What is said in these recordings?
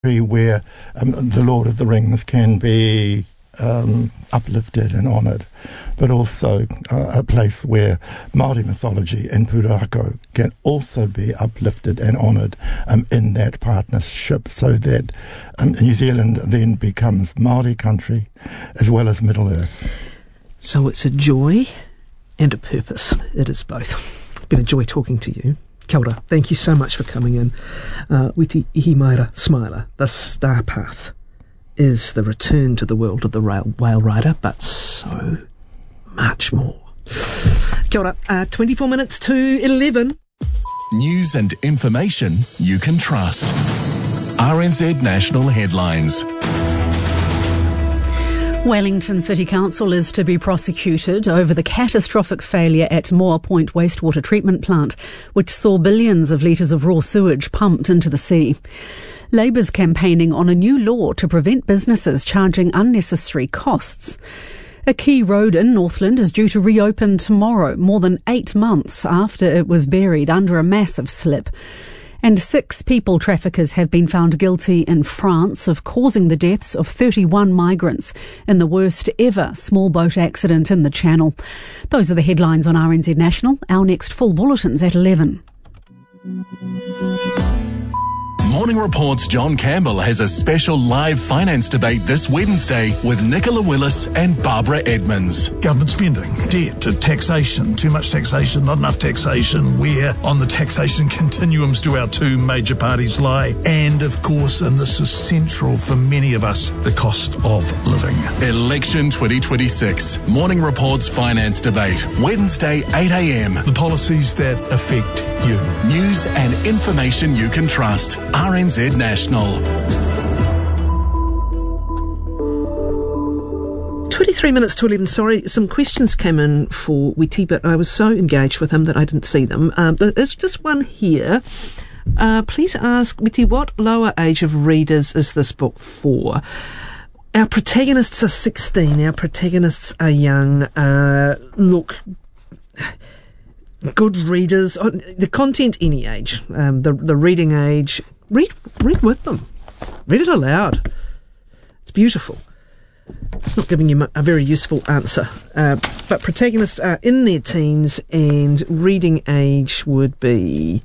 where the Lord of the Rings can be uplifted and honoured, but also a place where Māori mythology and Pūrākau can also be uplifted and honoured in that partnership, so that New Zealand then becomes Māori country as well as Middle Earth. So it's a joy and a purpose. It is both. It's been a joy talking to you. Kia ora. Thank you so much for coming in. Witi Ihimaera Smiler, the Star Path is the return to the world of the whale rider, but so much more. Kia ora. 24 minutes to 11. News and information you can trust. RNZ National Headlines. Wellington City Council is to be prosecuted over the catastrophic failure at Moore Point Wastewater Treatment Plant, which saw billions of litres of raw sewage pumped into the sea. Labour's campaigning on a new law to prevent businesses charging unnecessary costs. A key road in Northland is due to reopen tomorrow, more than 8 months after it was buried under a massive slip. And 6 people traffickers have been found guilty in France of causing the deaths of 31 migrants in the worst ever small boat accident in the Channel. Those are the headlines on RNZ National. Our next full bulletin's at 11. Morning Report's John Campbell has a special live finance debate this Wednesday with Nicola Willis and Barbara Edmonds. Government spending, debt, taxation, too much taxation, not enough taxation, where on the taxation continuums do our two major parties lie, and of course, and this is central for many of us, the cost of living. Election 2026. Morning Report's finance debate, Wednesday 8am. The policies that affect you. News and information you can trust. RNZ National. 23 minutes to 11. Sorry, some questions came in for Witi, but I was so engaged with him that I didn't see them. There's just one here. Please ask Witi, what lower age of readers is this book for? Our protagonists are 16. Our protagonists are young. Look, good readers. The content, any age. The reading age. Read with them. Read it aloud. It's beautiful. It's not giving you a very useful answer. But protagonists are in their teens, and reading age would be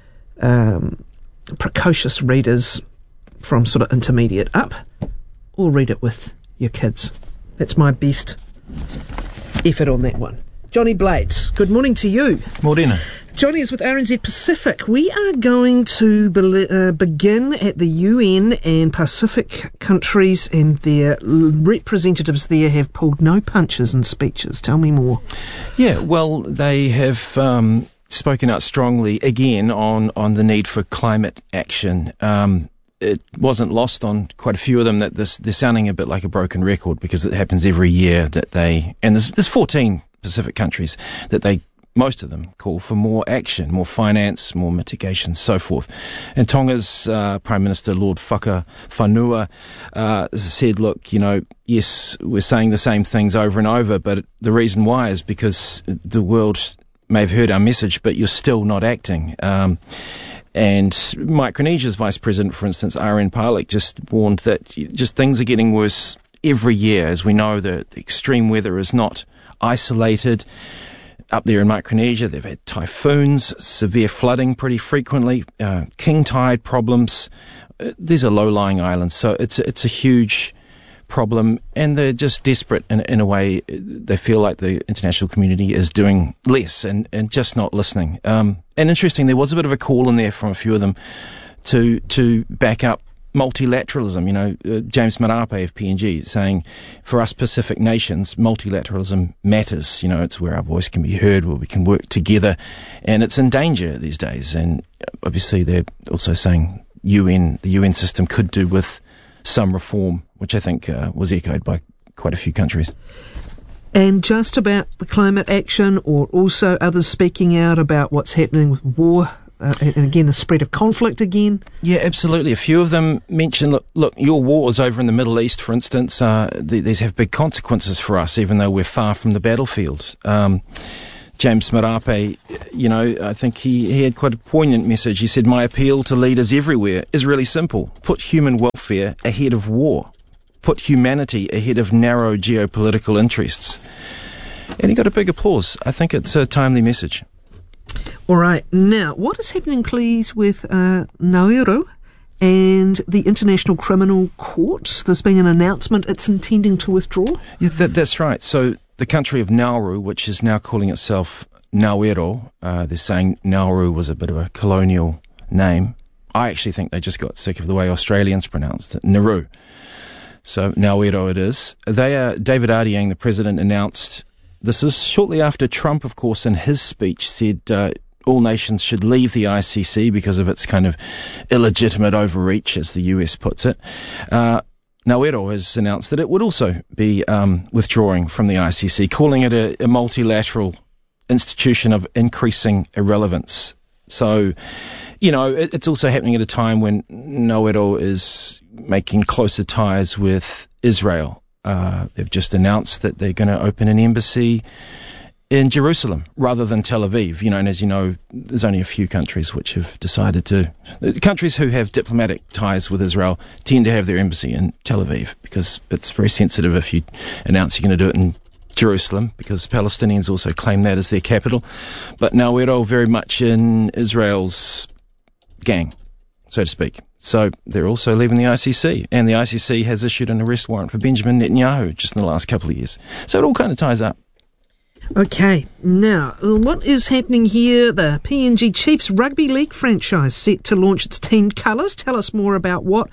precocious readers from sort of intermediate up, or read it with your kids. That's my best effort on that one. Johnny Blades, good morning to you. Morena. Johnny is with RNZ Pacific. We are going to begin at the UN, and Pacific countries and their representatives there have pulled no punches in speeches. Tell me more. Yeah, well, they have spoken out strongly again on the need for climate action. It wasn't lost on quite a few of them that they're sounding a bit like a broken record, because it happens every year that there's 14 Pacific countries that most of them call for more action, more finance, more mitigation, so forth. And Tonga's Prime Minister, Lord Whanua, said, look, yes, we're saying the same things over and over, but the reason why is because the world may have heard our message, but you're still not acting. And Micronesia's Vice President, for instance, R.N. Palik, just warned that just things are getting worse every year. As we know, the extreme weather is not isolated. Up there in Micronesia, they've had typhoons, severe flooding pretty frequently, king tide problems. These are low-lying islands, so it's a huge problem, and they're just desperate in a way. They feel like the international community is doing less and just not listening. And interesting, there was a bit of a call in there from a few of them to back up multilateralism. James Marape of PNG saying, for us Pacific nations, multilateralism matters. It's where our voice can be heard, where we can work together, and it's in danger these days. And obviously they're also saying the UN system could do with some reform, which I think was echoed by quite a few countries. And just about the climate action, or also others speaking out about what's happening with war, and again, the spread of conflict again? Yeah, absolutely. A few of them mention, look, your wars over in the Middle East, for instance, these have big consequences for us, even though we're far from the battlefield. James Marape, I think he had quite a poignant message. He said, "My appeal to leaders everywhere is really simple. Put human welfare ahead of war. Put humanity ahead of narrow geopolitical interests." And he got a big applause. I think it's a timely message. All right. Now, what is happening, please, with Nauru and the International Criminal Court? There's been an announcement it's intending to withdraw. Yeah, that's right. So the country of Nauru, which is now calling itself Nauero, they're saying Nauru was a bit of a colonial name. I actually think they just got sick of the way Australians pronounced it, Nauru. So Nauero it is. David Ardiang, the president, announced, this is shortly after Trump, of course, in his speech said all nations should leave the ICC because of its kind of illegitimate overreach, as the US puts it. Nauero has announced that it would also be withdrawing from the ICC, calling it a multilateral institution of increasing irrelevance. So, it's also happening at a time when Nauero is making closer ties with Israel. They've just announced that they're going to open an embassy in Jerusalem rather than Tel Aviv. And as you know, there's only a few countries which have decided countries who have diplomatic ties with Israel tend to have their embassy in Tel Aviv because it's very sensitive if you announce you're going to do it in Jerusalem, because Palestinians also claim that as their capital. But Nauero very much in Israel's gang, so to speak. So they're also leaving the ICC, and the ICC has issued an arrest warrant for Benjamin Netanyahu just in the last couple of years. So it all kind of ties up. Okay, now, what is happening here? The PNG Chiefs Rugby League franchise set to launch its team colours. Tell us more about what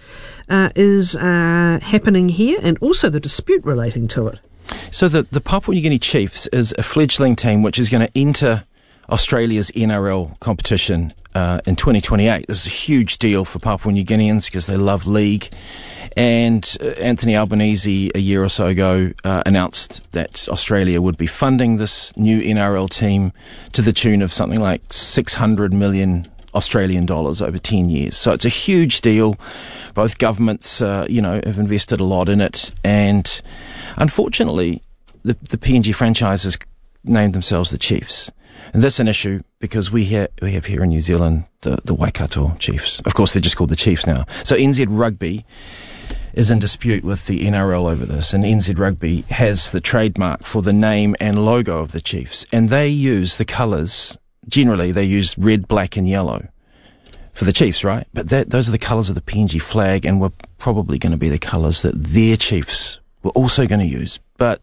is happening here and also the dispute relating to it. So the Papua New Guinea Chiefs is a fledgling team which is going to enter Australia's NRL competition in 2028. This is a huge deal for Papua New Guineans because they love league. And Anthony Albanese, a year or so ago, announced that Australia would be funding this new NRL team to the tune of something like 600 million Australian dollars over 10 years. So it's a huge deal. Both governments, have invested a lot in it. And unfortunately, the PNG franchise has named themselves the Chiefs. And that's an issue because we have here in New Zealand the Waikato Chiefs. Of course, they're just called the Chiefs now. So NZ Rugby is in dispute with the NRL over this, and NZ Rugby has the trademark for the name and logo of the Chiefs, and they use the colours. Generally, they use red, black, and yellow for the Chiefs, right? But those are the colours of the PNG flag, and were probably going to be the colours that their Chiefs were also going to use. But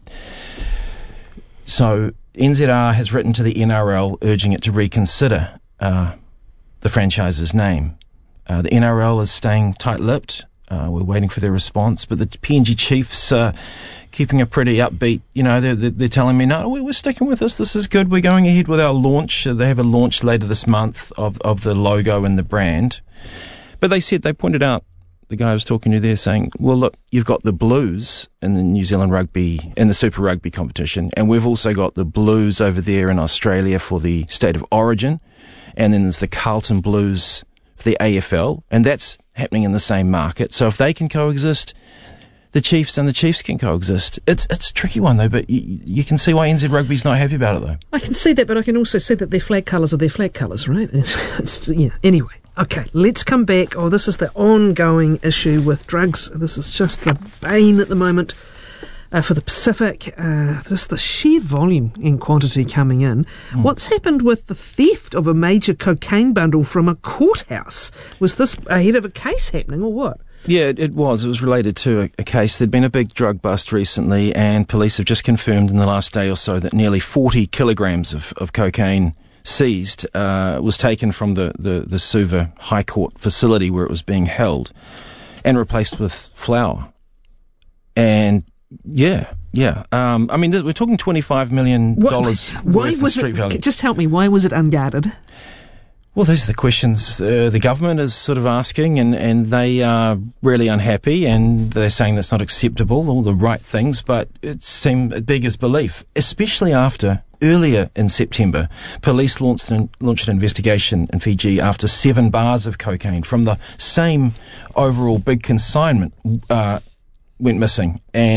so NZR has written to the NRL urging it to reconsider the franchise's name. The NRL is staying tight-lipped. We're waiting for their response, but the PNG Chiefs are keeping a pretty upbeat. They're telling me, no, we're sticking with this. This is good. We're going ahead with our launch. They have a launch later this month of the logo and the brand. But they pointed out, the guy I was talking to there saying, well, look, you've got the Blues in the New Zealand Rugby, in the Super Rugby competition, and we've also got the Blues over there in Australia for the State of Origin, and then there's the Carlton Blues for the AFL, and that's happening in the same market. So if they can coexist, the Chiefs and the Chiefs can coexist. It's a tricky one, though, but you can see why NZ Rugby's not happy about it, though. I can see that, but I can also see that their flag colours are their flag colours, right? Anyway. Okay, let's come back. This is the ongoing issue with drugs. This is just the bane at the moment for the Pacific. Just the sheer volume and quantity coming in. What's happened with the theft of a major cocaine bundle from a courthouse? Was this ahead of a case happening or what? Yeah, it was. It was related to a case. There'd been a big drug bust recently, and police have just confirmed in the last day or so that nearly 40 kilograms of cocaine seized was taken from the Suva High Court facility where it was being held and replaced with flour. And we're talking $25 million worth of street value. Just help me, why was it unguarded? Well, those are the questions the government is sort of asking, and they are really unhappy, and they're saying that's not acceptable, all the right things, but it seemed big as belief, especially after earlier in September, police launched an investigation in Fiji after 7 bars of cocaine from the same overall big consignment went missing, and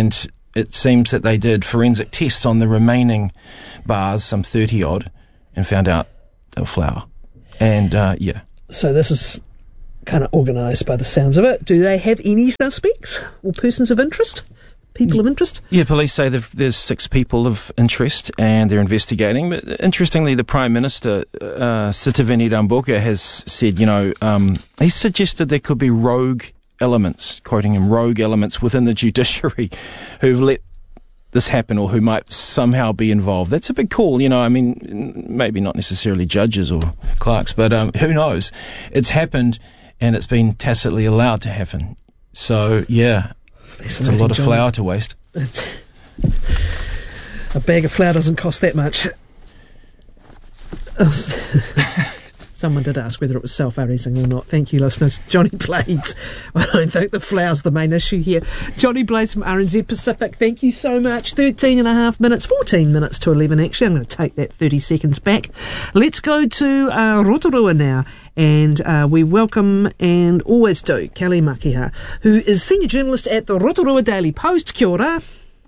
it seems that they did forensic tests on the remaining bars, some 30 odd, and found out they were flour. And So this is kind of organised by the sounds of it. Do they have any suspects or persons of interest? People of interest? Yeah, police say there's 6 people of interest and they're investigating. But interestingly, the Prime Minister, Sitiveni Rabuka, has said, he suggested there could be rogue elements, quoting him, rogue elements within the judiciary who've let this happen or who might somehow be involved. That's a big call, maybe not necessarily judges or clerks, but who knows? It's happened and it's been tacitly allowed to happen. So, yeah. It's a lot of flour to waste. A bag of flour doesn't cost that much. Someone did ask whether it was self-arranging or not. Thank you, listeners. Johnny Blades. I don't think the flour's the main issue here. Johnny Blades from RNZ Pacific, thank you so much. 13 and a half minutes, 14 minutes to 11 actually. I'm going to take that 30 seconds back. Let's go to Rotorua now. And we welcome, and always do, Kelly Makiha, who is senior journalist at the Rotorua Daily Post. Kia ora.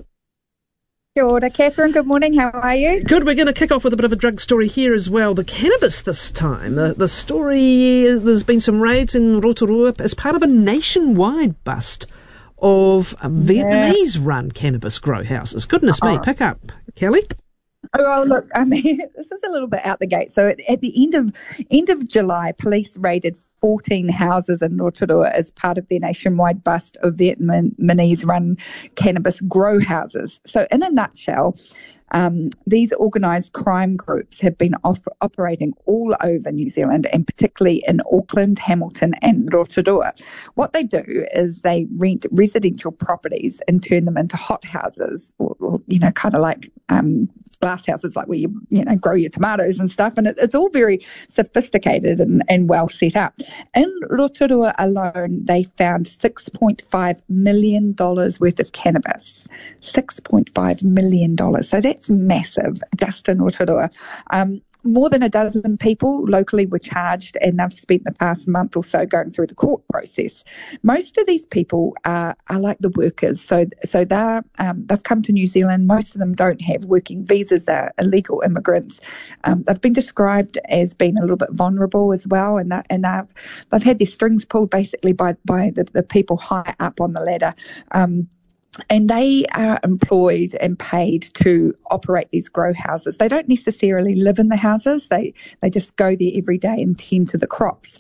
Kia ora, Catherine. Good morning. How are you? Good. We're going to kick off with a bit of a drug story here as well. The cannabis this time. The story, there's been some raids in Rotorua as part of a nationwide bust of Vietnamese-run cannabis grow houses. Goodness me. Pick up, Kelly. Oh, well, look, this is a little bit out the gate. So at the end of July, police raided 14 houses in Rotorua as part of their nationwide bust of Vietnamese-run cannabis grow houses. So in a nutshell, these organised crime groups have been operating all over New Zealand, and particularly in Auckland, Hamilton and Rotorua. What they do is they rent residential properties and turn them into hot houses, or kind of like glass houses, like where you grow your tomatoes and stuff. And it's all very sophisticated and well set up. In Rotorua alone, they found $6.5 million worth of cannabis. $6.5 million. So that's massive, just in Rotorua. More than a dozen people locally were charged, and they've spent the past month or so going through the court process. Most of these people are like the workers, so they've come to New Zealand. Most of them don't have working visas; they're illegal immigrants. They've been described as being a little bit vulnerable as well, and they've had their strings pulled basically by the people high up on the ladder. And they are employed and paid to operate these grow houses. They don't necessarily live in the houses. They just go there every day and tend to the crops.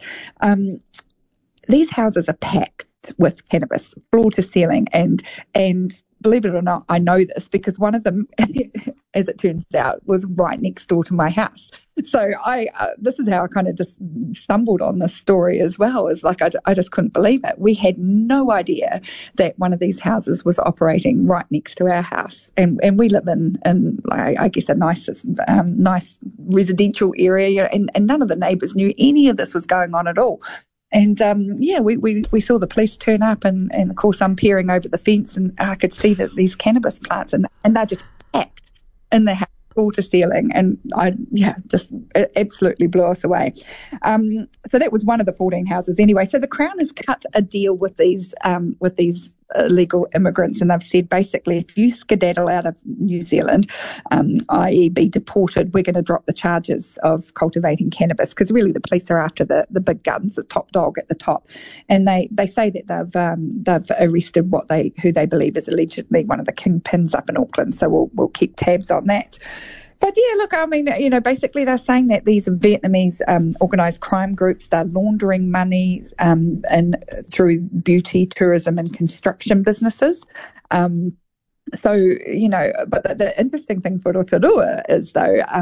These houses are packed with cannabis, floor to ceiling, and believe it or not, I know this because one of them, as it turns out, was right next door to my house. So this is how I kind of just stumbled on this story as well. Is like I just couldn't believe it. We had no idea that one of these houses was operating right next to our house, and we live in I guess a nice residential area, and none of the neighbours knew any of this was going on at all. And, we saw the police turn up and of course I'm peering over the fence and I could see that these cannabis plants and they're just packed in the house, floor to ceiling. And it absolutely blew us away. So that was one of the 14 houses anyway. So the Crown has cut a deal with these illegal immigrants, and they've said basically if you skedaddle out of New Zealand, i.e. be deported, we're going to drop the charges of cultivating cannabis, because really the police are after the big guns, the top dog at the top. And they say that they've arrested who they believe is allegedly one of the kingpins up in Auckland, so we'll keep tabs on that. But yeah, look, I mean, basically they're saying that these Vietnamese organised crime groups, they're laundering money and through beauty, tourism and construction businesses. So, but the interesting thing for Rotorua is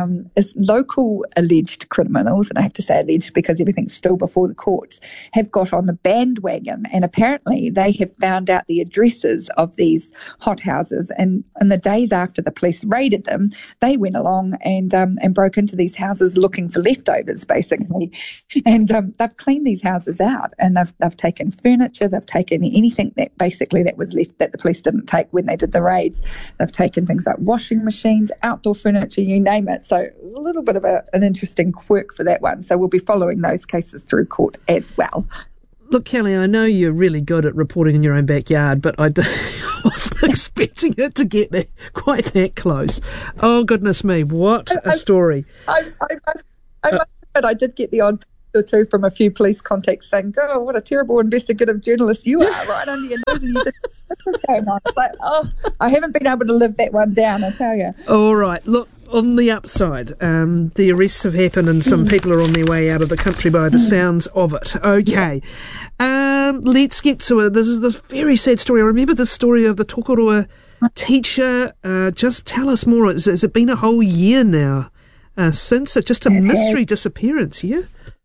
local alleged criminals, and I have to say alleged because everything's still before the courts, have got on the bandwagon, and apparently they have found out the addresses of these hot houses, and in the days after the police raided them, they went along and broke into these houses looking for leftovers, basically, and they've cleaned these houses out, and they've taken furniture, they've taken anything that was left that the police didn't take when they did the raids. They've taken things like washing machines, outdoor furniture, you name it. So it was a little bit of an interesting quirk for that one. So we'll be following those cases through court as well. Look, Kelly, I know you're really good at reporting in your own backyard, but I wasn't expecting it to get there quite that close. Oh, goodness me, what a story. I must admit, I did get the odd or two from a few police contacts saying, "Oh, what a terrible investigative journalist you are, right under your nose, and you just what's going on?" It's like, I haven't been able to live that one down, I tell you. All right, look, on the upside, the arrests have happened and some people are on their way out of the country by the sounds of it. Okay, let's get to it. This is the very sad story. I remember the story of the Tokoroa teacher. Just tell us more. Has it been a whole year now since? It's just a mystery disappearance, yeah?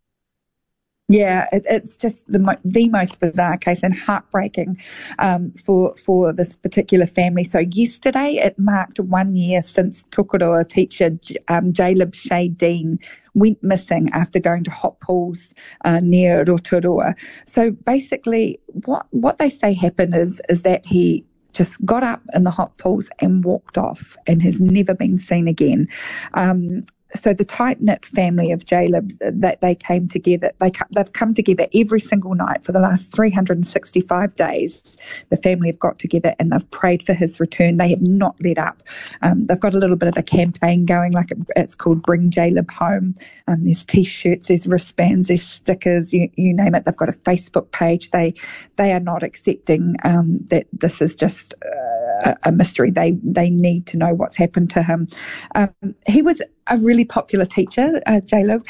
Yeah, it's just the most bizarre case and heartbreaking for this particular family. So yesterday it marked 1 year since Tokoroa teacher Jaleb Shay Dean went missing after going to hot pools near Rotorua. So basically what they say happened is that he just got up in the hot pools and walked off and has never been seen again. So the tight-knit family of Jaleb, that they came together, they've come together every single night for the last 365 days. The family have got together and they've prayed for his return. They have not let up. They've got a little bit of a campaign going, like it's called Bring Jaleb Home. There's T-shirts, there's wristbands, there's stickers, you name it. They've got a Facebook page. They are not accepting that this is just a mystery. They need to know what's happened to him. He was a really popular teacher, Jaleb.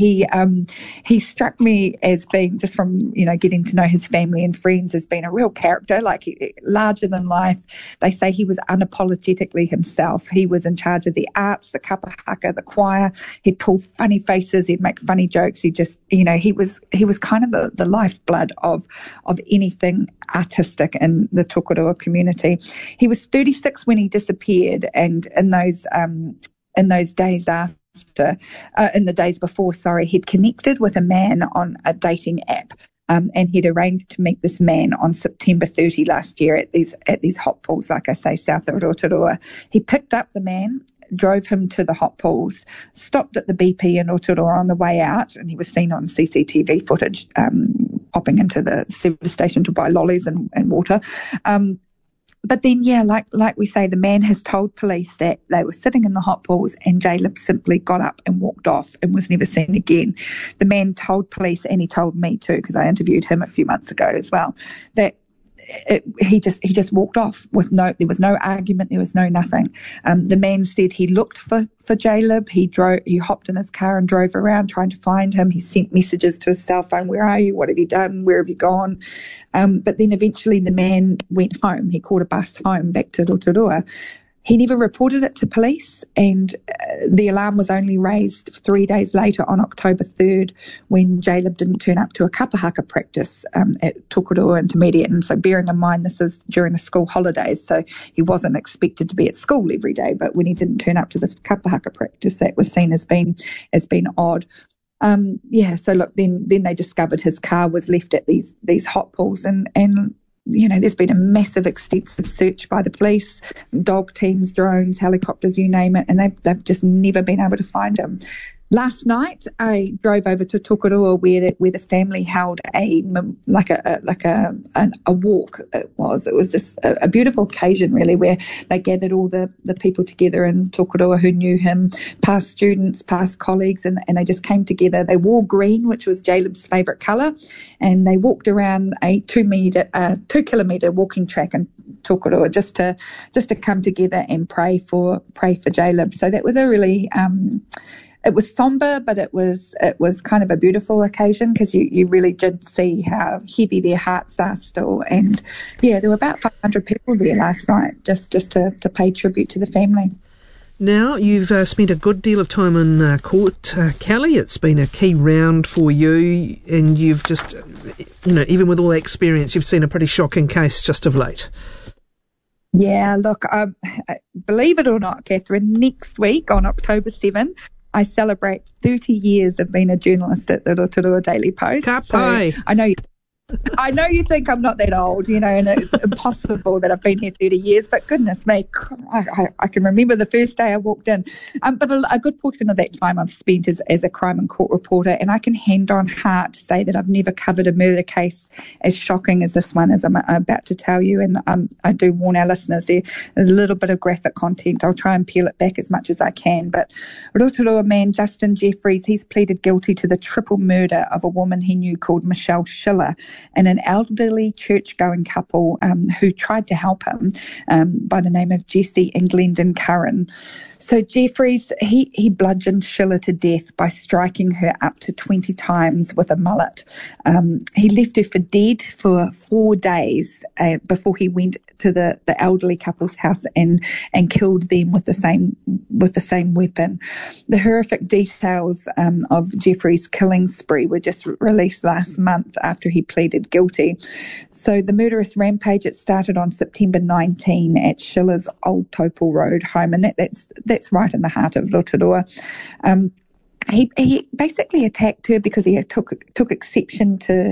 He struck me as being, just from getting to know his family and friends, as being a real character, like larger than life. They say he was unapologetically himself. He was in charge of the arts, the kapahaka, the choir. He'd pull funny faces. He'd make funny jokes. He just, he was kind of the lifeblood of anything artistic in the Tokoroa community. He was 36 when he disappeared, and in those days after, in the days before, he'd connected with a man on a dating app, and he'd arranged to meet this man on September 30 last year at these hot pools, like I say, south of Rotorua. He picked up the man, drove him to the hot pools, stopped at the BP in Rotorua on the way out, and he was seen on CCTV footage popping into the service station to buy lollies and water. But then, like we say, the man has told police that they were sitting in the hot pools and Jaleb simply got up and walked off and was never seen again. The man told police, and he told me too, because I interviewed him a few months ago as well, that he just walked off there was no argument, there was no nothing. The man said he looked for Jaleb. He hopped in his car and drove around trying to find him. He sent messages to his cell phone, "Where are you? What have you done? Where have you gone?" But then eventually the man went home. He caught a bus home back to Rotorua. He never reported it to police, and the alarm was only raised 3 days later on October 3rd when Jaleb didn't turn up to a kapahaka practice at Tokoroa Intermediate. And so bearing in mind this was during the school holidays, so he wasn't expected to be at school every day, but when he didn't turn up to this kapahaka practice, that was seen as being odd. So look, then they discovered his car was left at these hot pools, and there's been a massive, extensive search by the police, dog teams, drones, helicopters, you name it, and they've just never been able to find him. Last night, I drove over to Tokoroa where the family held a walk. It was just a beautiful occasion, really, where they gathered all the people together in Tokoroa who knew him, past students, past colleagues, and they just came together. They wore green, which was Jaleb's favourite colour, and they walked around a 2-kilometre walking track in Tokoroa just to come together and pray for Jaleb. So that was a really it was somber, but it was kind of a beautiful occasion, because you really did see how heavy their hearts are still. And there were about 500 people there last night just to pay tribute to the family. Now, you've spent a good deal of time in court, Kelly. It's been a key round for you, and you've just, even with all that experience, you've seen a pretty shocking case just of late. Yeah, look, believe it or not, Catherine, next week on October 7, I celebrate 30 years of being a journalist at the Rotorua Daily Post. So I know I know you think I'm not that old, and it's impossible that I've been here 30 years, but goodness me, I can remember the first day I walked in. But a good portion of that time I've spent as a crime and court reporter, and I can hand on heart say that I've never covered a murder case as shocking as this one, as I'm about to tell you. And I do warn our listeners, there's a little bit of graphic content. I'll try and peel it back as much as I can. But Rotorua man Justin Jeffries, he's pleaded guilty to the triple murder of a woman he knew called Michelle Schiller, and an elderly church-going couple who tried to help him by the name of Jesse and Glendon Curran. So Jeffries, he bludgeoned Schiller to death by striking her up to 20 times with a mallet. He left her for dead for 4 days before he went to the elderly couple's house and killed them with the same weapon. The horrific details of Jeffrey's killing spree were just released last month after he pleaded guilty. So the murderous rampage, it started on September 19 at Schiller's Old Topol Road home, and that's right in the heart of Rotorua. He basically attacked her because he took exception to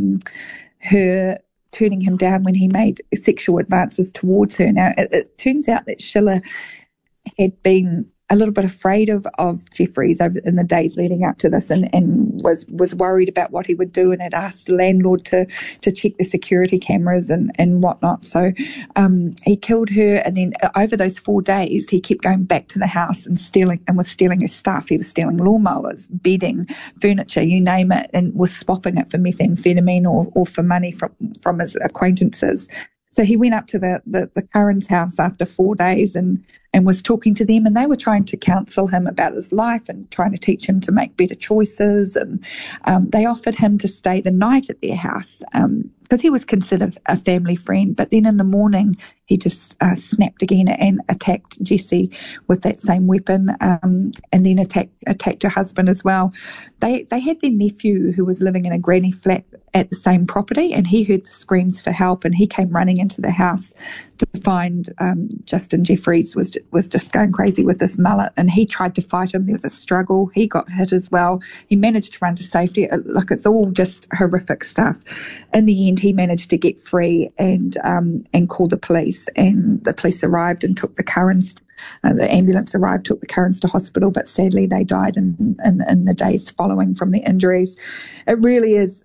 her turning him down when he made sexual advances towards her. Now, it turns out that Schiller had been a little bit afraid of Jeffries in the days leading up to this, and was worried about what he would do, and had asked the landlord to check the security cameras and whatnot. So he killed her, and then over those 4 days he kept going back to the house and was stealing her stuff. He was stealing lawnmowers, bedding, furniture, you name it, and was swapping it for methamphetamine or for money from his acquaintances. So he went up to the Curran's house after 4 days and was talking to them, and they were trying to counsel him about his life and trying to teach him to make better choices. And they offered him to stay the night at their house because he was considered a family friend. But then in the morning, he just snapped again and attacked Jessie with that same weapon, and then attacked her husband as well. They had their nephew who was living in a granny flat at the same property, and he heard the screams for help, and he came running into the house to find Justin Jeffries was just going crazy with this mallet, and he tried to fight him. There was a struggle. He got hit as well. He managed to run to safety. Look, it's all just horrific stuff. In the end, he managed to get free and call the police, and the police arrived and took the Currans. The ambulance arrived, took the Currans to hospital, but sadly they died in the days following from the injuries. It really is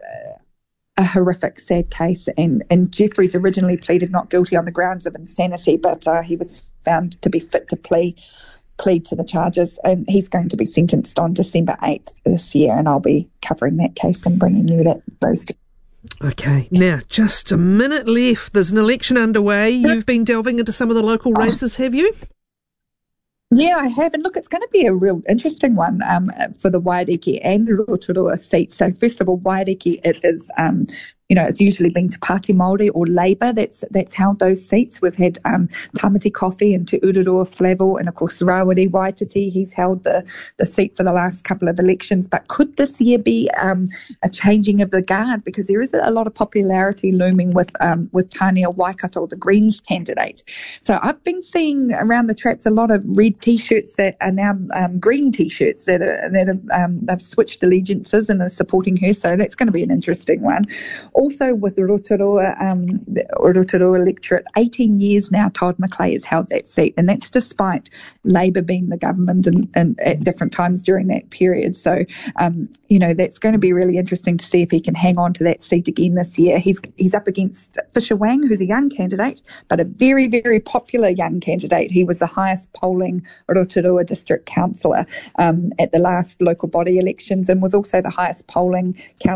a horrific, sad case, and Jeffries originally pleaded not guilty on the grounds of insanity, but he was found to be fit to plead to the charges, and he's going to be sentenced on December 8th this year, and I'll be covering that case and bringing you those. Okay, now just a minute left. There's an election underway. You've been delving into some of the local races, have you? Yeah, I have. And look, it's going to be a real interesting one for the Waiariki and Rotorua seats. So first of all, Waiariki, it is, it's usually been Te Pāti Māori or Labour that's held those seats. We've had Tamati Coffey and Te Ururua Flavel, and of course Rawiri Waititi. He's held the seat for the last couple of elections. But could this year be a changing of the guard? Because there is a lot of popularity looming with Tania Waikato, the Greens candidate. So I've been seeing around the traps a lot of red T-shirts that are now green T-shirts that they've switched allegiances and are supporting her. So that's going to be an interesting one. Also with the Rotorua electorate, 18 years now Todd McClay has held that seat, and that's despite Labour being the government and at different times during that period. So, that's going to be really interesting to see if he can hang on to that seat again this year. He's up against Fisher Wang, who's a young candidate, but a very, very popular young candidate. He was the highest polling Rotorua district councillor at the last local body elections, and was also the highest polling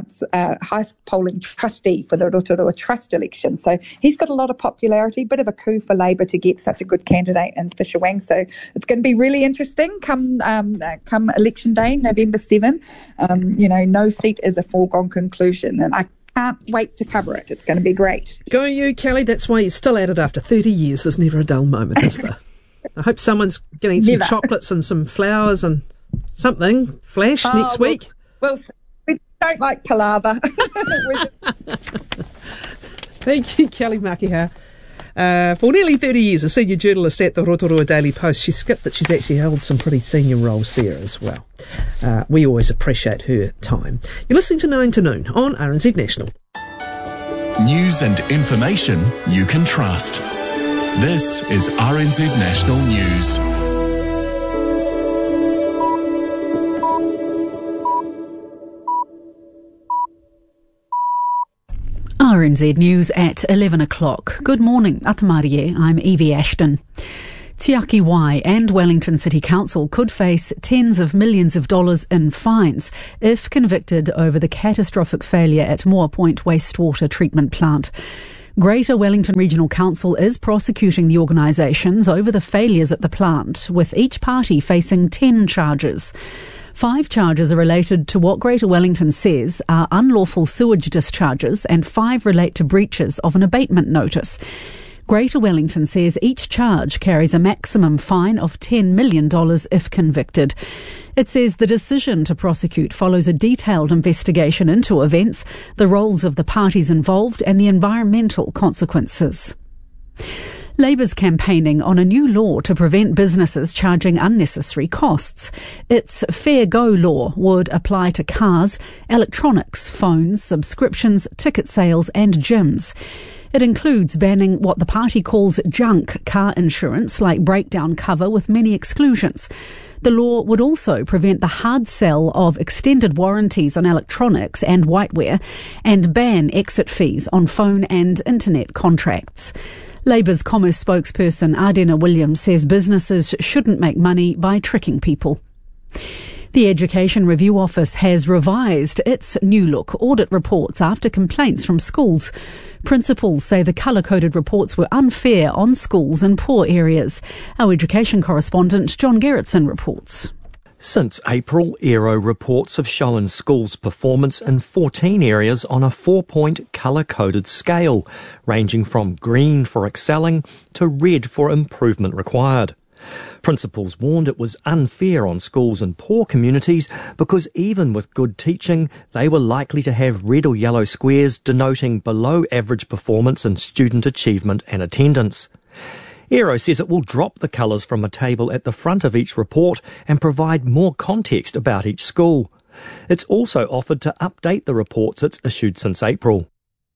trustee for the Rotorua Trust election. So he's got a lot of popularity, bit of a coup for Labour to get such a good candidate in Fisher Wang. So it's going to be really interesting come election day, November 7. No seat is a foregone conclusion, and I can't wait to cover it. It's going to be great. Go you, Kelly. That's why you're still at it after 30 years. There's never a dull moment, is there? I hope someone's getting some chocolates and some flowers and something flash next week. Well, we don't like palaver. Thank you, Kelly Makiha. For nearly 30 years, a senior journalist at the Rotorua Daily Post. She skipped that she's actually held some pretty senior roles there as well. We always appreciate her time. You're listening to 9 to Noon on RNZ National. News and information you can trust. This is RNZ National News. RNZ News at 11 o'clock. Good morning, Atamarie. I'm Evie Ashton. Te Aki Wai and Wellington City Council could face tens of millions of dollars in fines if convicted over the catastrophic failure at Moore Point Wastewater Treatment Plant. Greater Wellington Regional Council is prosecuting the organisations over the failures at the plant, with each party facing 10 charges. 5 charges are related to what Greater Wellington says are unlawful sewage discharges, and 5 relate to breaches of an abatement notice. Greater Wellington says each charge carries a maximum fine of $10 million if convicted. It says the decision to prosecute follows a detailed investigation into events, the roles of the parties involved, and the environmental consequences. Labour's campaigning on a new law to prevent businesses charging unnecessary costs. Its Fair Go law would apply to cars, electronics, phones, subscriptions, ticket sales and gyms. It includes banning what the party calls junk car insurance, like breakdown cover, with many exclusions. The law would also prevent the hard sell of extended warranties on electronics and whiteware, and ban exit fees on phone and internet contracts. Labour's Commerce spokesperson Ardena Williams says businesses shouldn't make money by tricking people. The Education Review Office has revised its New Look audit reports after complaints from schools. Principals say the colour-coded reports were unfair on schools in poor areas. Our education correspondent John Gerritsen reports. Since April, Aero reports have shown schools' performance in 14 areas on a 4-point colour-coded scale, ranging from green for excelling to red for improvement required. Principals warned it was unfair on schools in poor communities because even with good teaching, they were likely to have red or yellow squares denoting below average performance in student achievement and attendance. Aero says it will drop the colours from a table at the front of each report and provide more context about each school. It's also offered to update the reports it's issued since April.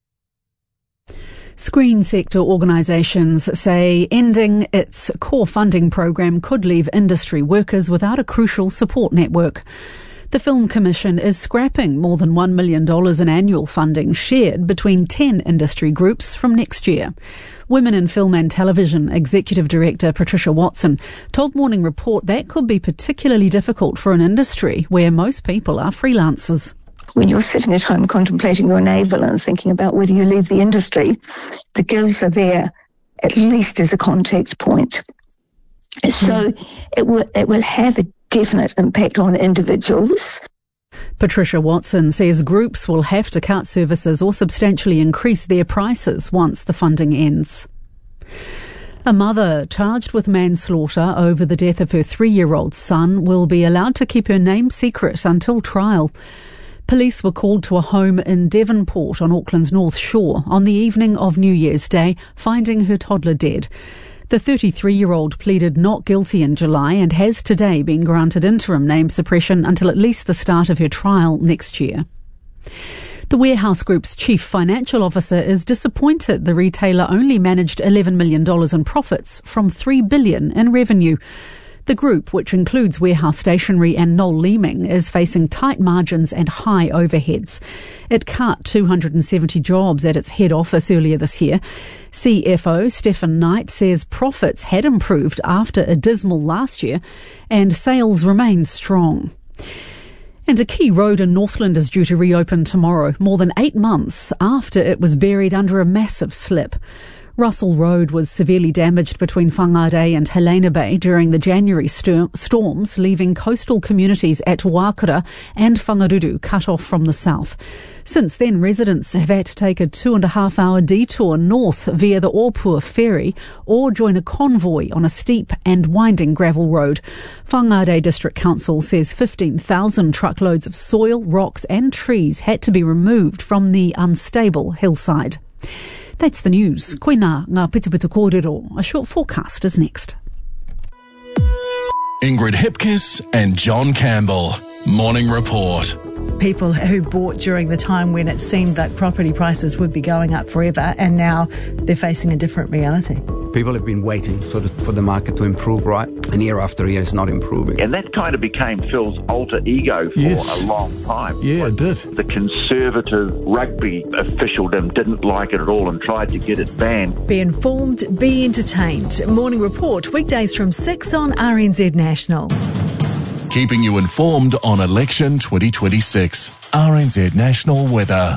Screen sector organisations say ending its core funding program could leave industry workers without a crucial support network. The Film Commission is scrapping more than $1 million in annual funding shared between 10 industry groups from next year. Women in Film and Television Executive Director Patricia Watson told Morning Report that could be particularly difficult for an industry where most people are freelancers. When you're sitting at home contemplating your navel and thinking about whether you leave the industry, the guilds are there at least as a contact point. So it will have a definite impact on individuals. Patricia Watson says groups will have to cut services or substantially increase their prices once the funding ends. A mother charged with manslaughter over the death of her 3-year-old son will be allowed to keep her name secret until trial. Police were called to a home in Devonport on Auckland's North Shore on the evening of New Year's Day, finding her toddler dead. The 33-year-old pleaded not guilty in July and has today been granted interim name suppression until at least the start of her trial next year. The Warehouse Group's chief financial officer is disappointed the retailer only managed $11 million in profits from $3 billion in revenue. The group, which includes Warehouse Stationery and Noel Leeming, is facing tight margins and high overheads. It cut 270 jobs at its head office earlier this year. CFO Stephen Knight says profits had improved after a dismal last year and sales remain strong. And a key road in Northland is due to reopen tomorrow, more than 8 months after it was buried under a massive slip. Russell Road was severely damaged between Whangarei and Helena Bay during the January storms, leaving coastal communities at Wakura and Whangaruru cut off from the south. Since then, residents have had to take a 2.5-hour detour north via the Orpua ferry or join a convoy on a steep and winding gravel road. Whangarei District Council says 15,000 truckloads of soil, rocks and trees had to be removed from the unstable hillside. That's the news. Koina ngā pitupitu kōrero. A short forecast is next. Ingrid Hipkiss and John Campbell. Morning Report. people who bought during the time when it seemed like property prices would be going up forever, and now they're facing a different reality. People have been waiting for the market to improve, right? And year after year, it's not improving. And that kind of became Phil's alter ego for a long time. Yeah, it did. The conservative rugby officialdom didn't like it at all and tried to get it banned. Be informed, be entertained. Morning Report, weekdays from 6 on RNZ National. Keeping you informed on election 2026. RNZ National Weather.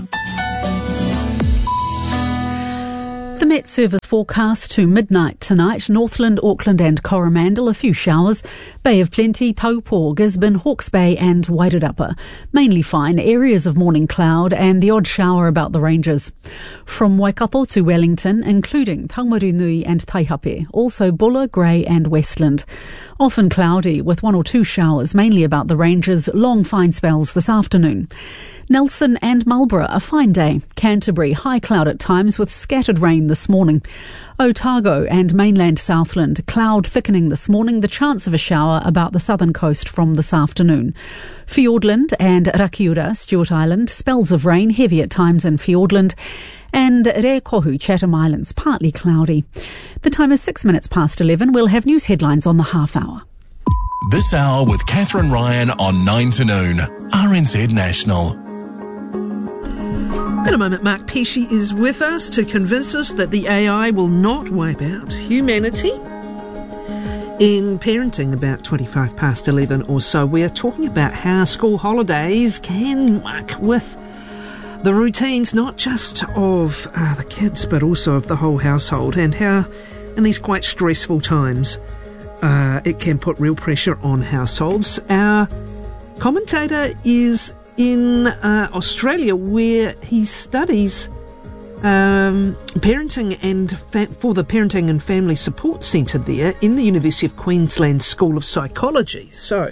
The Met Service forecast to midnight tonight. Northland, Auckland and Coromandel, a few showers. Bay of Plenty, Taupo, Gisborne, Hawke's Bay and Wairarapa. Mainly fine, areas of morning cloud and the odd shower about the ranges. From Waikato to Wellington, including Taumarunui and Taihape. Also Bulla, Grey and Westland. Often cloudy with one or two showers, mainly about the ranges. Long fine spells this afternoon. Nelson and Marlborough, a fine day. Canterbury, high cloud at times with scattered rain this morning. Otago and mainland Southland, cloud thickening this morning, the chance of a shower about the southern coast from this afternoon. Fiordland and Rakiura, Stewart Island, spells of rain, heavy at times in Fiordland. And Rekohu, Chatham Islands, partly cloudy. The time is 6 minutes past 11. We'll have news headlines on the half hour. This hour with Catherine Ryan on 9 to noon. RNZ National. In a moment, Mark Pesce is with us to convince us that the AI will not wipe out humanity. In Parenting, about 25 past 11 or so, we are talking about how school holidays can muck with the routines, not just of the kids, but also of the whole household, and how in these quite stressful times it can put real pressure on households. Our commentator is in Australia, where he studies parenting and for the Parenting and Family Support Centre there in the University of Queensland School of Psychology. So,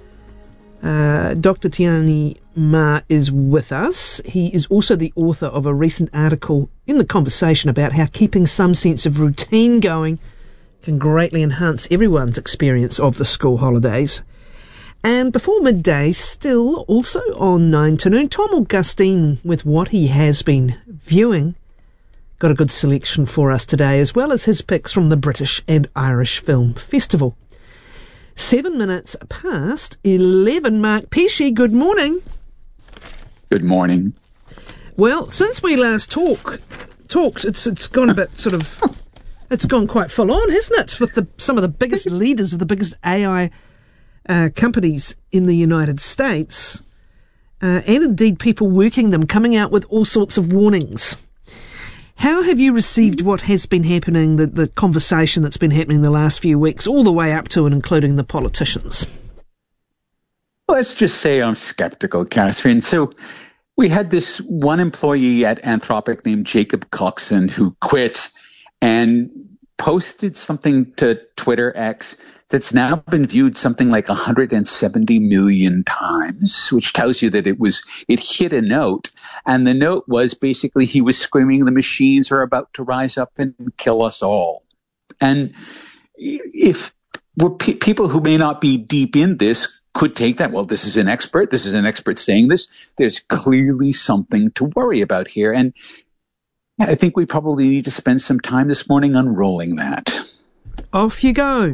Dr. Tiani Ma is with us. He is also the author of a recent article in The Conversation about how keeping some sense of routine going can greatly enhance everyone's experience of the school holidays. And before midday, still also on 9 to noon, Tom Augustine with what he has been viewing. Got a good selection for us today, as well as his picks from the British and Irish Film Festival. 7 minutes past 11. Mark Pesce, good morning. Good morning. Well, since we last talked, it's gone a bit sort of, it's gone quite full on, hasn't it? With some of the biggest leaders of the biggest AI companies in the United States, and indeed people working them, coming out with all sorts of warnings. How have you received what has been happening, the conversation that's been happening the last few weeks, all the way up to and including the politicians? Let's just say I'm skeptical, Catherine. So we had this one employee at Anthropic named Jacob Coxon who quit and posted something to Twitter X that's now been viewed something like 170 million times, which tells you that it hit a note. And the note was basically he was screaming, the machines are about to rise up and kill us all. And if people who may not be deep in this could take that, well, this is an expert saying this, there's clearly something to worry about here. And I think we probably need to spend some time this morning unrolling that. Off you go.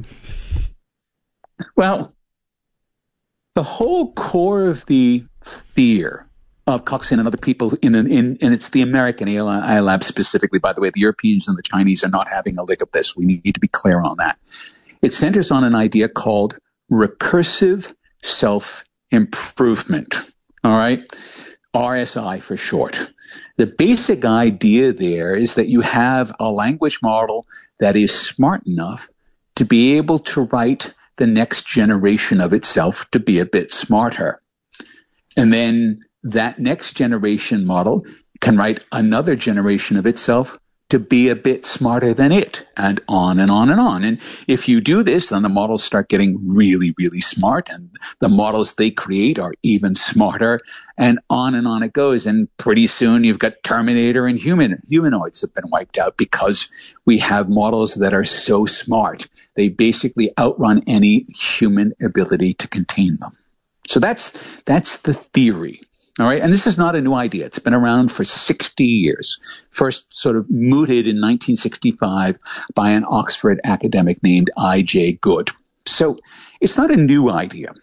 Well, the whole core of the fear of Coxon and other people, and it's the American AI lab specifically, by the way, the Europeans and the Chinese are not having a lick of this. We need to be clear on that. It centers on an idea called recursive self-improvement. All right? RSI for short. The basic idea there is that you have a language model that is smart enough to be able to write the next generation of itself to be a bit smarter. And then that next generation model can write another generation of itself to be a bit smarter than it, and on and on and on. And if you do this, then the models start getting really, really smart, and the models they create are even smarter, and on it goes. And pretty soon you've got Terminator and humanoids have been wiped out because we have models that are so smart. They basically outrun any human ability to contain them. So that's the theory. All right. And this is not a new idea. It's been around for 60 years. First sort of mooted in 1965 by an Oxford academic named I.J. Good. So it's not a new idea.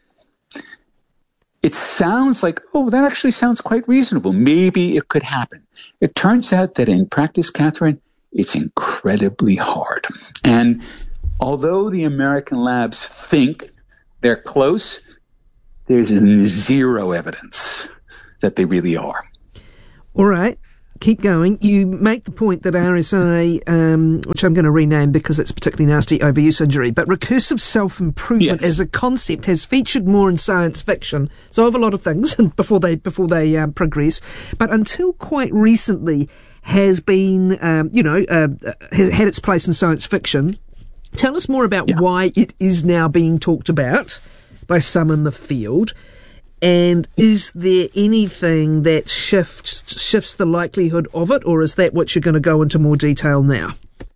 It sounds like, oh, that actually sounds quite reasonable. Maybe it could happen. It turns out that in practice, Catherine, it's incredibly hard. And although the American labs think they're close, there's zero evidence that they really are. All right. Keep going. You make the point that RSI, which I'm going to rename because it's particularly nasty overuse injury, but recursive self-improvement as a concept has featured more in science fiction, so of a lot of things before they progress, but until quite recently has been, has had its place in science fiction. Tell us more about why it is now being talked about by some in the field. And is there anything that shifts the likelihood of it, or is that what you're going to go into more detail now?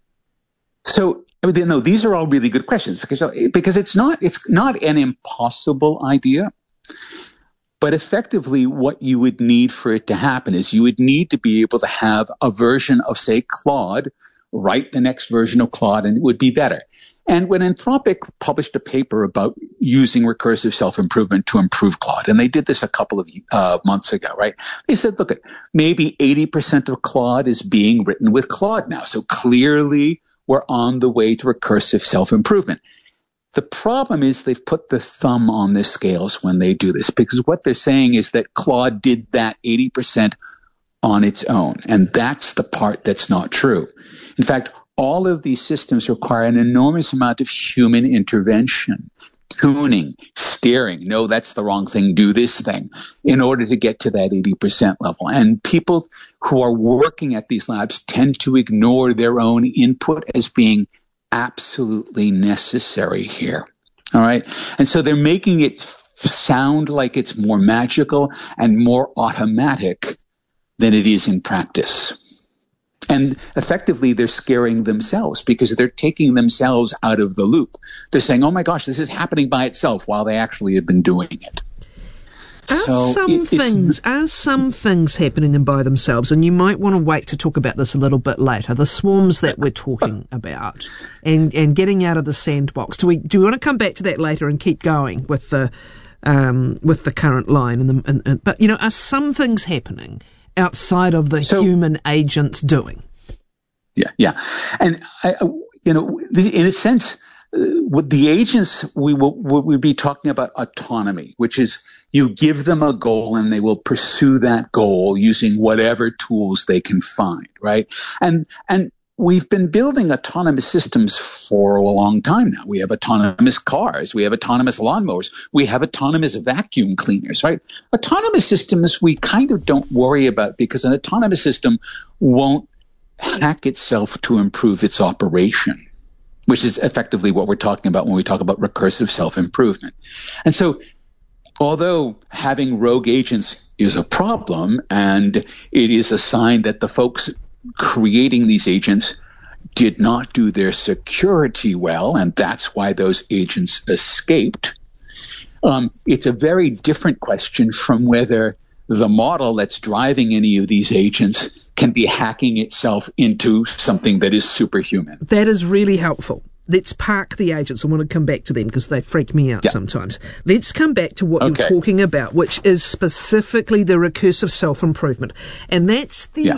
So, no, these are all really good questions because it's not an impossible idea, but effectively what you would need for it to happen is you would need to be able to have a version of, say, Claude write the next version of Claude, and it would be better. And when Anthropic published a paper about using recursive self-improvement to improve Claude, and they did this a couple of months ago, right? They said, look, maybe 80% of Claude is being written with Claude now. So clearly we're on the way to recursive self-improvement. The problem is they've put the thumb on the scales when they do this, because what they're saying is that Claude did that 80% on its own. And that's the part that's not true. In fact, all of these systems require an enormous amount of human intervention, tuning, steering. No, that's the wrong thing. Do this thing in order to get to that 80% level. And people who are working at these labs tend to ignore their own input as being absolutely necessary here. All right. And so they're making it sound like it's more magical and more automatic than it is in practice. And effectively, they're scaring themselves because they're taking themselves out of the loop. They're saying, oh my gosh, this is happening by itself while they actually have been doing it. Are some things happening by themselves? And you might want to wait to talk about this a little bit later. The swarms that we're talking about and getting out of the sandbox. Do we want to come back to that later and keep going with the current line? But are some things happening outside of the human agents doing? Yeah. And, in a sense, with the agents, we'd be talking about autonomy, which is you give them a goal and they will pursue that goal using whatever tools they can find, right? And we've been building autonomous systems for a long time now. We have autonomous cars. We have autonomous lawnmowers. We have autonomous vacuum cleaners, right? Autonomous systems we kind of don't worry about because an autonomous system won't hack itself to improve its operation, which is effectively what we're talking about when we talk about recursive self-improvement. And so although having rogue agents is a problem, and it is a sign that the folks creating these agents did not do their security well, and that's why those agents escaped, it's a very different question from whether the model that's driving any of these agents can be hacking itself into something that is superhuman. That is really helpful. Let's park the agents. I want to come back to them because they freak me out sometimes. Let's come back to what you're talking about, which is specifically the recursive self-improvement. And that's the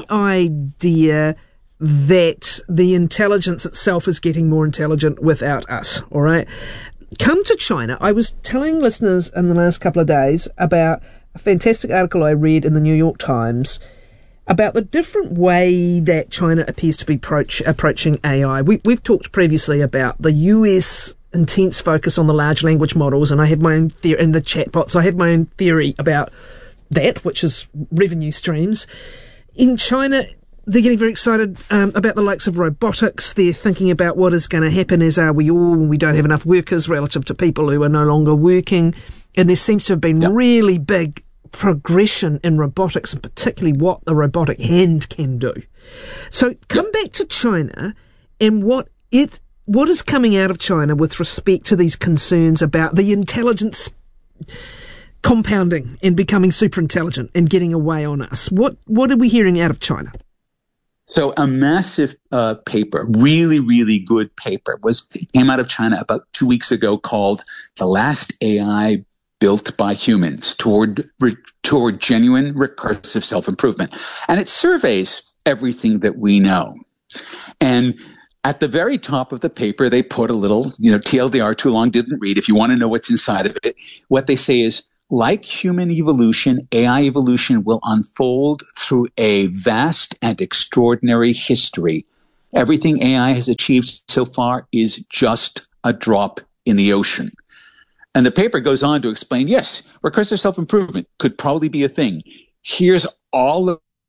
idea that the intelligence itself is getting more intelligent without us, all right? Come to China. I was telling listeners in the last couple of days about a fantastic article I read in the New York Times about the different way that China appears to be approaching AI. We've talked previously about the US intense focus on the large language models, and I have my own theory in the chatbots. I have my own theory about that, which is revenue streams. In China, they're getting very excited about the likes of robotics. They're thinking about what is going to happen, as are we all, when we don't have enough workers relative to people who are no longer working. And there seems to have been really big progression in robotics, and particularly what the robotic hand can do. So come back to China and what is coming out of China with respect to these concerns about the intelligence compounding and becoming super intelligent and getting away on us. What are we hearing out of China? So a massive paper, really, really good paper, came out of China about 2 weeks ago called "The Last AI Built by Humans Toward Genuine Recursive Self-Improvement." And it surveys everything that we know. And at the very top of the paper, they put a little, TLDR, too long, didn't read. If you want to know what's inside of it, what they say is, like human evolution, AI evolution will unfold through a vast and extraordinary history. Everything AI has achieved so far is just a drop in the ocean. And the paper goes on to explain, yes, recursive self-improvement could probably be a thing. Here's all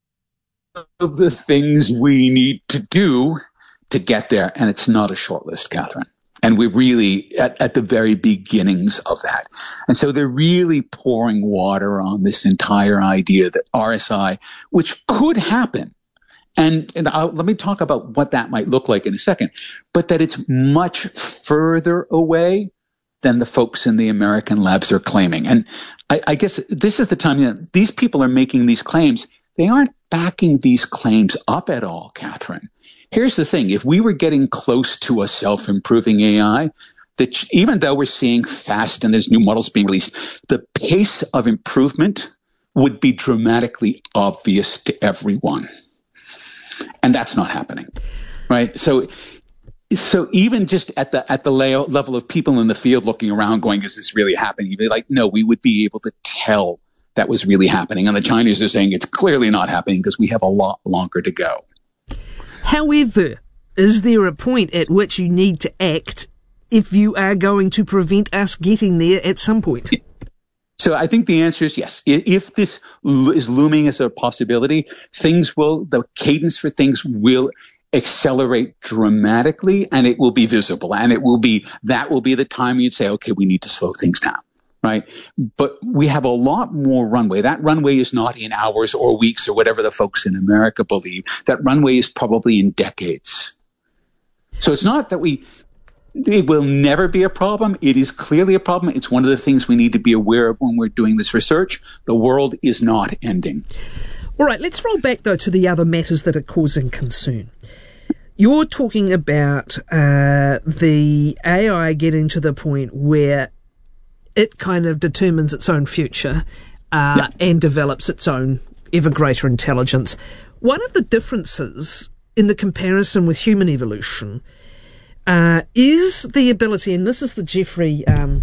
of the things we need to do to get there. And it's not a short list, Catherine. And we're really at the very beginnings of that. And so they're really pouring water on this entire idea that RSI, which could happen, and let me talk about what that might look like in a second, but that it's much further away than the folks in the American labs are claiming. And I guess this is the time that these people are making these claims. They aren't backing these claims up at all, Catherine. Here's the thing. If we were getting close to a self-improving AI, that even though we're seeing fast and there's new models being released, the pace of improvement would be dramatically obvious to everyone. And that's not happening, right? So even just at the level of people in the field looking around going, is this really happening? You'd be like, no, we would be able to tell that was really happening. And the Chinese are saying it's clearly not happening because we have a lot longer to go. However, is there a point at which you need to act if you are going to prevent us getting there at some point? So I think the answer is yes. If this is looming as a possibility, the cadence for things will accelerate dramatically, and it will be visible. And that will be the time you'd say, okay, we need to slow things down. Right. But we have a lot more runway. That runway is not in hours or weeks or whatever the folks in America believe. That runway is probably in decades. So it's not that it will never be a problem. It is clearly a problem. It's one of the things we need to be aware of when we're doing this research. The world is not ending. All right. Let's roll back, though, to the other matters that are causing concern. You're talking about the AI getting to the point where it kind of determines its own future and develops its own ever greater intelligence. One of the differences in the comparison with human evolution is the ability, and this is the Geoffrey,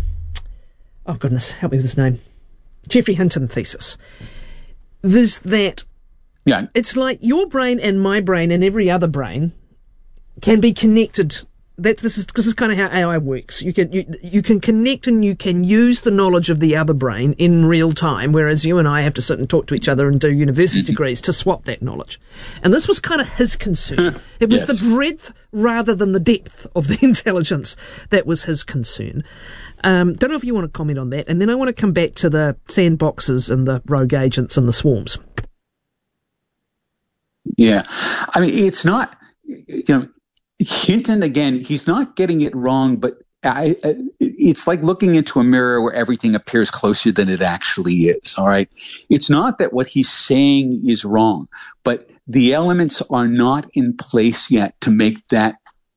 oh goodness, help me with his name, Geoffrey Hinton thesis. There's that, it's like your brain and my brain and every other brain can be connected. This is kind of how AI works. You can connect and you can use the knowledge of the other brain in real time, whereas you and I have to sit and talk to each other and do university degrees to swap that knowledge. And this was kind of his concern. It was the breadth rather than the depth of the intelligence that was his concern. Don't know if you want to comment on that, and then I want to come back to the sandboxes and the rogue agents and the swarms. Yeah, I mean, it's not, Hinton, again, he's not getting it wrong, but it's like looking into a mirror where everything appears closer than it actually is, all right? It's not that what he's saying is wrong, but the elements are not in place yet to make that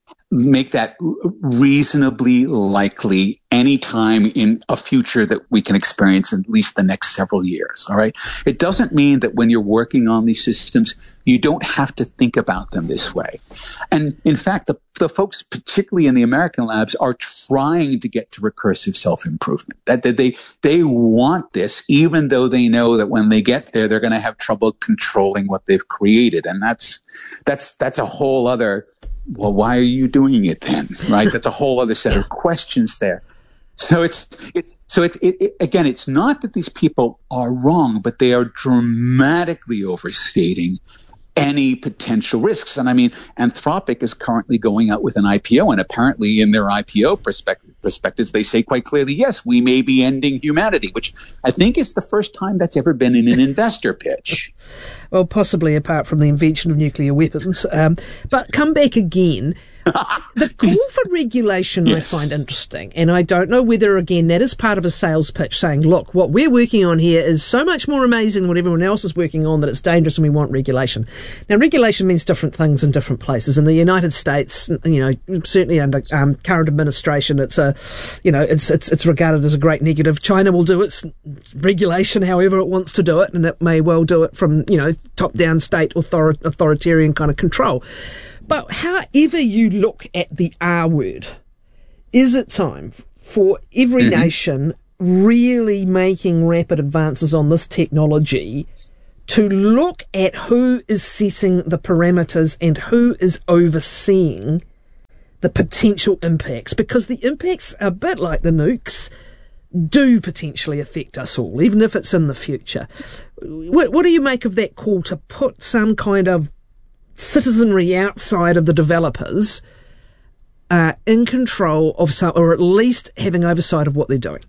reasonably likely any time in a future that we can experience in at least the next several years. All right. It doesn't mean that when you're working on these systems, you don't have to think about them this way. And in fact, the folks, particularly in the American labs, are trying to get to recursive self-improvement. That they want this, even though they know that when they get there, they're going to have trouble controlling what they've created. And that's a whole other, well, why are you doing it then? Right? That's a whole other set of questions there. So it's again, it's not that these people are wrong, but they are dramatically overstating any potential risks. And I mean, Anthropic is currently going out with an IPO, and apparently in their IPO prospectus, they say quite clearly, yes, we may be ending humanity, which I think is the first time that's ever been in an investor pitch. Well, possibly apart from the invention of nuclear weapons. But come back again. The call for regulation I find interesting, and I don't know whether, again, that is part of a sales pitch saying, look, what we're working on here is so much more amazing than what everyone else is working on that it's dangerous and we want regulation. Now, regulation means different things in different places. In the United States, certainly under current administration, it's regarded as a great negative. China will do its regulation however it wants to do it, and it may well do it from, top-down state authoritarian kind of control. But however you look at the R word, is it time for every nation really making rapid advances on this technology to look at who is setting the parameters and who is overseeing the potential impacts? Because the impacts, a bit like the nukes, do potentially affect us all, even if it's in the future. What do you make of that call to put some kind of citizenry outside of the developers in control of some, or at least having oversight of what they're doing?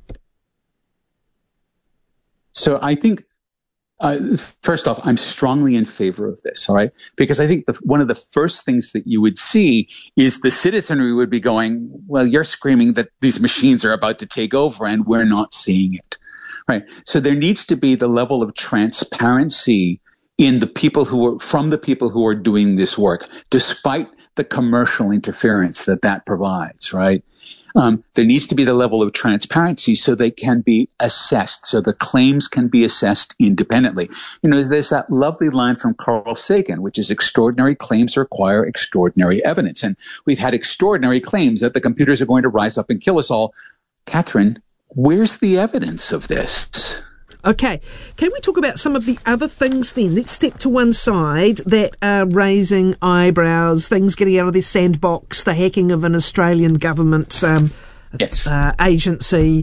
So I think, first off, I'm strongly in favor of this, all right? Because I think one of the first things that you would see is the citizenry would be going, well, you're screaming that these machines are about to take over and we're not seeing it, right? So there needs to be the level of transparency from the people who are doing this work, despite the commercial interference that provides, right? There needs to be the level of transparency so they can be assessed, so the claims can be assessed independently. There's that lovely line from Carl Sagan, which is extraordinary claims require extraordinary evidence. And we've had extraordinary claims that the computers are going to rise up and kill us all. Catherine, where's the evidence of this? Okay, can we talk about some of the other things then? Let's step to one side that are raising eyebrows, things getting out of their sandbox, the hacking of an Australian government agency.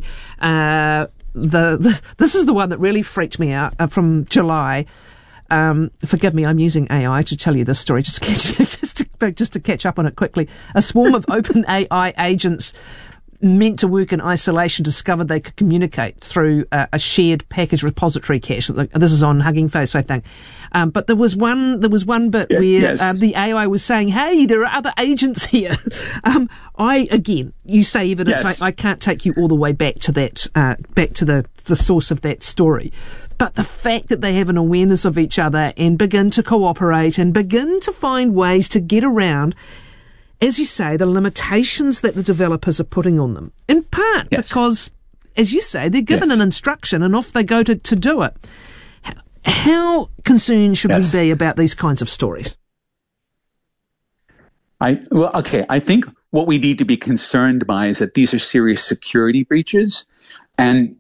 This is the one that really freaked me out from July. Forgive me, I'm using AI to tell you this story, just to catch up on it quickly. A swarm of open AI agents meant to work in isolation discovered they could communicate through a shared package repository cache. This is on Hugging Face, I think. But there was one bit where the AI was saying, "Hey, there are other agents here." You say evidence. Yes. I can't take you all the way back to that, back to the source of that story. But the fact that they have an awareness of each other and begin to cooperate and begin to find ways to get around, as you say, the limitations that the developers are putting on them, in part because, as you say, they're given an instruction and off they go to do it. How concerned should we be about these kinds of stories? I think what we need to be concerned by is that these are serious security breaches. And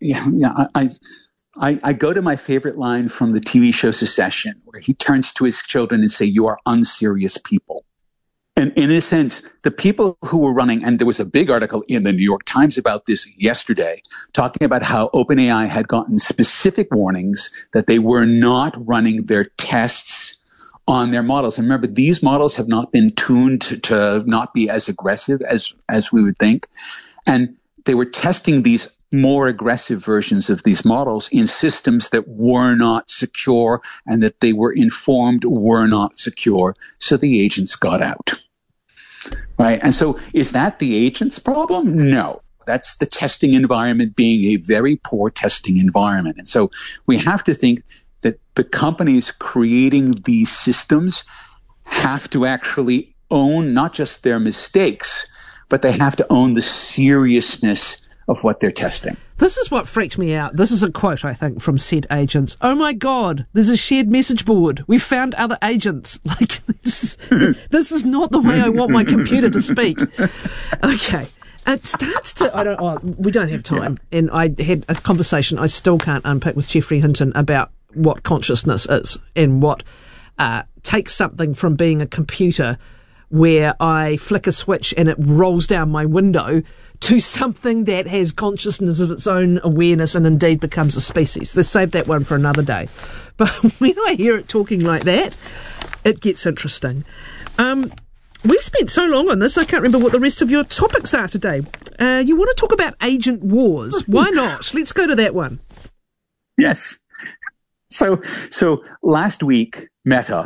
I go to my favorite line from the TV show Succession, where he turns to his children and say, "You are unserious people." And in a sense, the people who were running, and there was a big article in the New York Times about this yesterday, talking about how OpenAI had gotten specific warnings that they were not running their tests on their models. And remember, these models have not been tuned to not be as aggressive as we would think. And they were testing these more aggressive versions of these models in systems that were not secure and that they were informed were not secure. So the agents got out. Right. And so is that the agent's problem? No. That's the testing environment being a very poor testing environment. And so we have to think that the companies creating these systems have to actually own not just their mistakes, but they have to own the seriousness of what they're testing. This is what freaked me out. This is a quote, I think, from said agents. "Oh my God, there's a shared message board. We've found other agents." Like, this is not the way I want my computer to speak. Okay. It starts to, we don't have time. Yeah. And I had a conversation I still can't unpick with Geoffrey Hinton about what consciousness is and what takes something from being a computer where I flick a switch and it rolls down my window to something that has consciousness of its own awareness and indeed becomes a species. Let's save that one for another day. But when I hear it talking like that, it gets interesting. We've spent so long on this, I can't remember what the rest of your topics are today. You want to talk about agent wars. Why not? Let's go to that one. Yes. So last week, Meta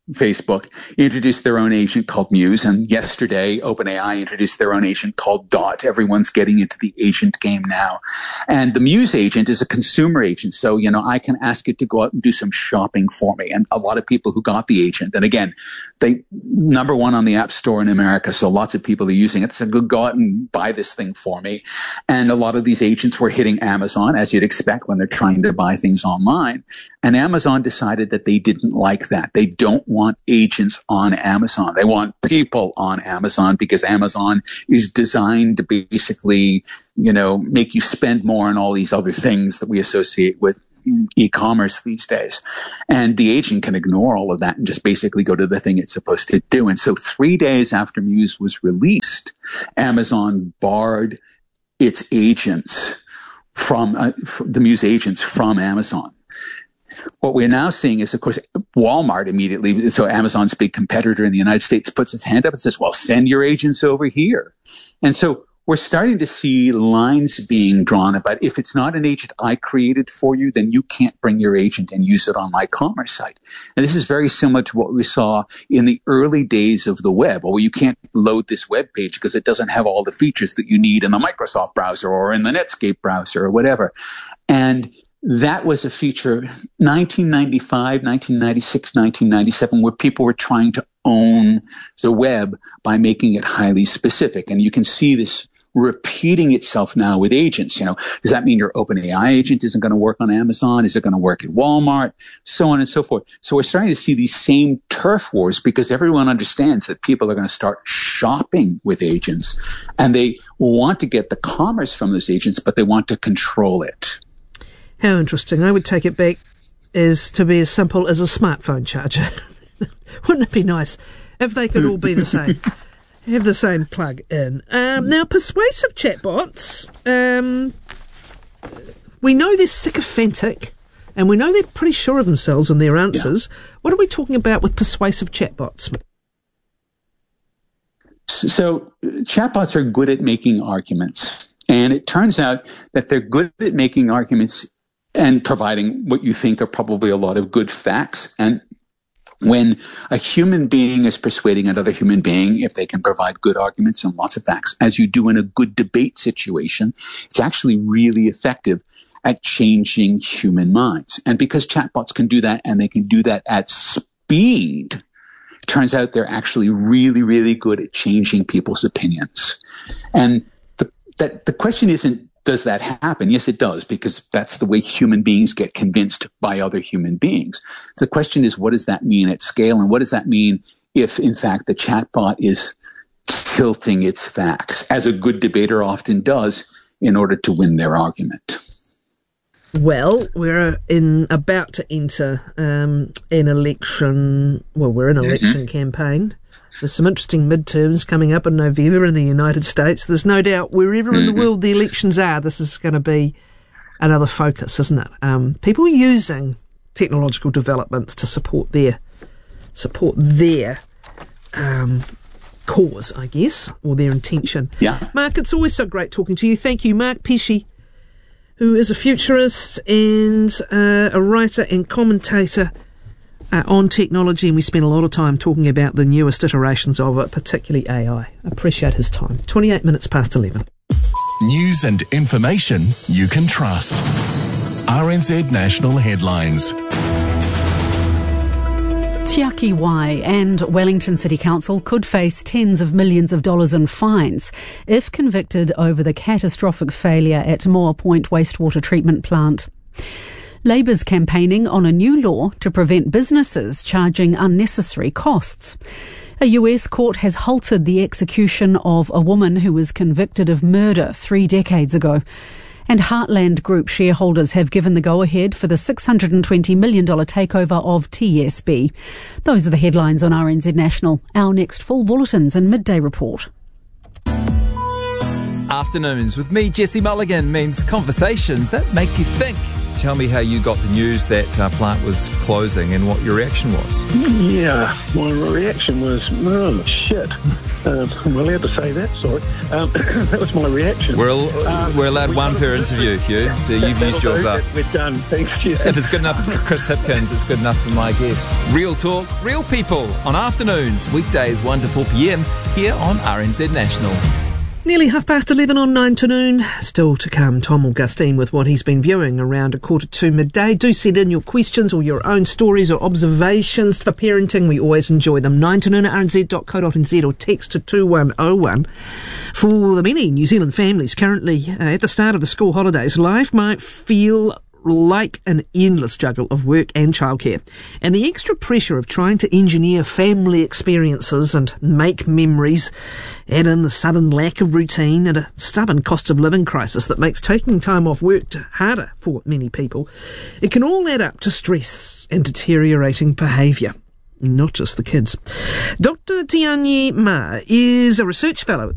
Facebook, introduced their own agent called Muse. And yesterday, OpenAI introduced their own agent called Dot. Everyone's getting into the agent game now. And the Muse agent is a consumer agent. So, I can ask it to go out and do some shopping for me. And a lot of people who got the agent, and again, they number one on the App Store in America. So lots of people are using it. So go out and buy this thing for me. And a lot of these agents were hitting Amazon, as you'd expect when they're trying to buy things online. And Amazon decided that they didn't like that. They don't want agents on Amazon. They want people on Amazon because Amazon is designed to basically, make you spend more on all these other things that we associate with e-commerce these days. And the agent can ignore all of that and just basically go to the thing it's supposed to do. And so 3 days after Muse was released, Amazon barred its agents from the Muse agents from Amazon. What we're now seeing is, of course, Walmart immediately, so Amazon's big competitor in the United States, puts its hand up and says, well, send your agents over here. And so we're starting to see lines being drawn about if it's not an agent I created for you, then you can't bring your agent and use it on my commerce site. And this is very similar to what we saw in the early days of the web. Well, you can't load this web page because it doesn't have all the features that you need in the Microsoft browser or in the Netscape browser or whatever. And that was a feature 1995, 1996, 1997, where people were trying to own the web by making it highly specific. And you can see this repeating itself now with agents. Does that mean your OpenAI agent isn't going to work on Amazon? Is it going to work at Walmart? So on and so forth. So we're starting to see these same turf wars because everyone understands that people are going to start shopping with agents and they want to get the commerce from those agents, but they want to control it. How interesting. I would take it back to be as simple as a smartphone charger. Wouldn't it be nice if they could all be the same? Have the same plug in. Now, persuasive chatbots, we know they're sycophantic, and we know they're pretty sure of themselves and their answers. Yeah. What are we talking about with persuasive chatbots? So chatbots are good at making arguments, and it turns out that they're good at making arguments and providing what you think are probably a lot of good facts. And when a human being is persuading another human being, if they can provide good arguments and lots of facts, as you do in a good debate situation, it's actually really effective at changing human minds. And because chatbots can do that, and they can do that at speed, it turns out they're actually really, really good at changing people's opinions. And the question isn't, does that happen? Yes, it does, because that's the way human beings get convinced by other human beings. The question is, what does that mean at scale? And what does that mean if, in fact, the chatbot is tilting its facts, as a good debater often does, in order to win their argument? Well, we're about to enter an election. Well, we're in an election campaign. There's some interesting midterms coming up in November in the United States. There's no doubt wherever in the world the elections are, this is going to be another focus, isn't it? People using technological developments to support their cause, I guess, or their intention. Yeah. Mark, it's always so great talking to you. Thank you, Mark Pesce, who is a futurist and a writer and commentator on technology, and we spent a lot of time talking about the newest iterations of it, particularly AI. I appreciate his time. 28 minutes past 11. News and information you can trust. RNZ National Headlines. Tiaki Wai and Wellington City Council could face tens of millions of dollars in fines if convicted over the catastrophic failure at Moa Point wastewater treatment plant. Labour's campaigning on a new law to prevent businesses charging unnecessary costs. A US court has halted the execution of a woman who was convicted of murder 3 decades ago. And Heartland Group shareholders have given the go-ahead for the $620 million takeover of TSB. Those are the headlines on RNZ National. Our next full bulletins and midday report. Afternoons with me, Jesse Mulligan, means conversations that make you think. tell me how you got the news that plant was closing and what your reaction was. Yeah, my reaction was, oh, shit. I'm allowed to say that, sorry. That was my reaction. We're allowed one per interview, Hugh, so you've used yours up. We're done, thanks. Yeah. If it's good enough for Chris Hipkins, it's good enough for my guests. Real talk, real people, on afternoons, weekdays 1 to 4 p.m, here on RNZ National. Nearly 11:30 on 9 to noon. Still to come, Tom Augustine with what he's been viewing around 1:45 midday. Do send in your questions or your own stories or observations for parenting. We always enjoy them. 9 to noon at rnz.co.nz or text to 2101. For the many New Zealand families currently at the start of the school holidays, life might feel like an endless juggle of work and childcare, and the extra pressure of trying to engineer family experiences and make memories, add in the sudden lack of routine and a stubborn cost of living crisis that makes taking time off work harder for many people. It can all add up to stress and deteriorating behaviour, not just the kids. Dr. Tianyi Ma is a research fellow at